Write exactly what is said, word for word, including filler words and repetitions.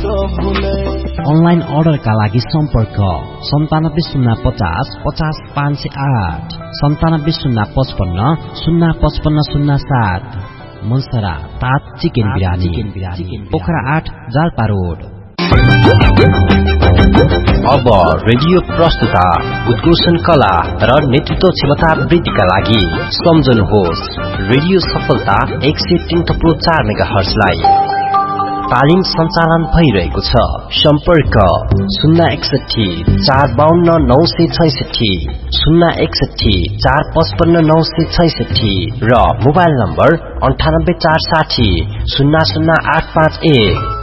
Online अर्डरका लागि सम्पर्क सन्तानब्बे शून्य पचास पचास पाँच सय आठ सन्तानब्बे शून्य पचपन्न शून्य पचपन्न शून्य सात। मनसरा तात चिकन बिरानी पोखरा आठ जाल्पा रोड। अब रेडियो प्रस्तुता उद्घोषण कला र नेतृत्व क्षमता वृद्धिका लागि सम्झनुहोस् रेडियो सफलता एक सय तीन थप्लो चार मेगा हर्जलाई तालिम सञ्चालन भइरहेको छ। सम्पर्क शून्य एकसठी चार बाहन्न नौ सय छैसठी शून्य एकसठी चार पचपन्न नौ सय छैसठी र मोबाइल नम्बर अन्ठानब्बे चार साठी शून्य शून्य आठ पाँच एक।